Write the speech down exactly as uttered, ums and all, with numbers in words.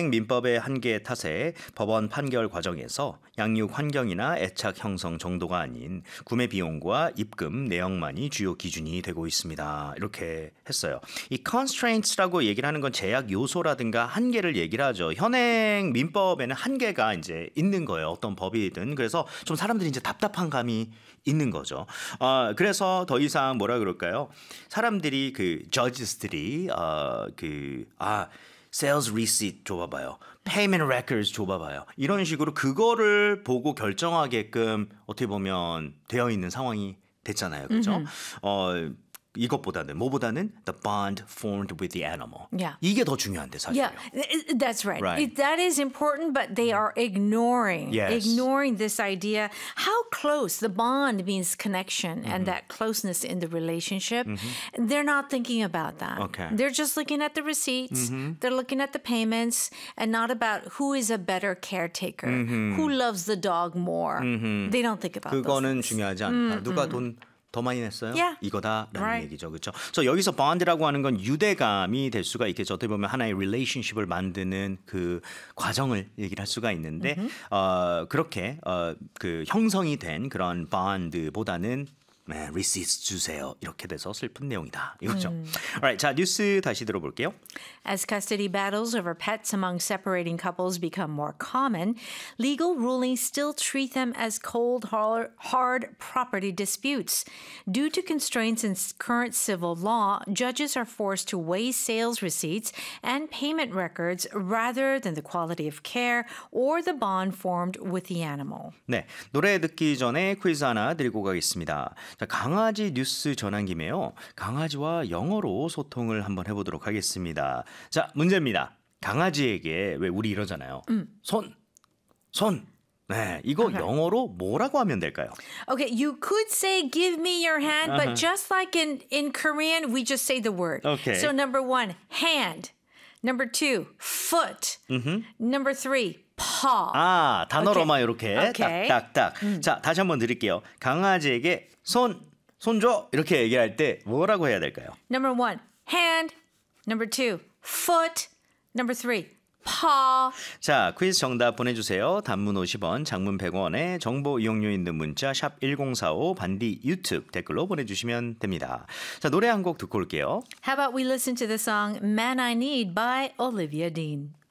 현행 민법의 한계의 탓에 법원 판결 과정에서 양육 환경이나 애착 형성 정도가 아닌 구매 비용과 입금 내역만이 주요 기준이 되고 있습니다. 이렇게 했어요. 이 constraints라고 얘기를 하는 건 제약 요소라든가 한계를 얘기를 하죠. 현행 민법에는 한계가 이제 있는 거예요. 어떤 법이든. 그래서 좀 사람들이 이제 답답한 감이 있는 거죠. 어, 그래서 더 이상 뭐라 그럴까요? 사람들이 그 judges들이 어, 그 아. sales receipt 줘봐봐요. payment records 줘봐봐요. 이런 식으로 그거를 보고 결정하게끔 어떻게 보면 되어 있는 상황이 됐잖아요. 그렇죠? Mm-hmm. 어, 이것보다는 뭐보다는 the bond formed with the animal. Yeah. 이게 더 중요한데 사실요. Yeah, that's right. Right. It, that is important, but they are ignoring, yes. ignoring this idea. How close the bond means connection mm-hmm. and that closeness in the relationship. Mm-hmm. They're not thinking about that. Okay. They're just looking at the receipts. Mm-hmm. They're looking at the payments and not about who is a better caretaker, mm-hmm. who loves the dog more. Mm-hmm. They don't think about 그거는 those 중요하지 않다. mm-hmm. 누가 돈 더 많이 냈어요? Yeah. 이거다라는 Right. 얘기죠. 그렇죠? 그래서 여기서 bond라고 하는 건 유대감이 될 수가 있겠죠. 어떻게 보면 하나의 relationship을 만드는 그 과정을 얘기를 할 수가 있는데 mm-hmm. 어, 그렇게 어, 그 형성이 된 그런 bond보다는 네, receipts 주세요. 이렇게 돼서 슬픈 내용이다. 이거죠. 음. Alright, 자 뉴스 다시 들어볼게요. As custody battles over pets among separating couples become more common, legal rulings still treat them as cold, hard property disputes. Due to constraints in current civil law, judges are forced to weigh sales receipts and payment records rather than the quality of care or the bond formed with the animal. 네, 노래 듣기 전에 퀴즈 하나 드리고 가겠습니다. 자, 강아지 뉴스 전한 김에요. 강아지와 영어로 소통을 한번 해보도록 하겠습니다. 자, 문제입니다. 강아지에게 왜 우리 이러잖아요. 음. 손, 손. 네, 이거 okay. 영어로 뭐라고 하면 될까요? Okay, you could say give me your hand, uh-huh. but just like in, in Korean, we just say the word. Okay. So number one, hand. Number two, foot. Mm-hmm. Number three, paw. 아, 단어로만 okay. 이렇게 okay. 딱딱딱. 음. 자, 다시 한번 드릴게요. 강아지에게 손, 손 줘. 이렇게 얘기할 때 뭐라고 해야 될까요? Number one, hand. Number two, foot. Number three, paw. 자, 퀴즈 정답 보내주세요. 단문 오십 원, 장문 백 원에 정보 이용료 있는 문자 샵 일공사오 반디 유튜브 댓글로 보내주시면 됩니다. 자, 노래 한 곡 듣고 올게요. How about we listen to the song Man I Need by Olivia Dean.